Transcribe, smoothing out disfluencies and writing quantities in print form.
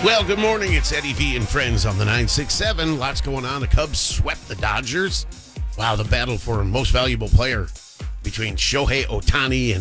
Well, good morning. It's Eddie V and friends on the 967. Lots going on. The Cubs swept the Dodgers. Wow, the battle for most valuable player between Shohei Ohtani and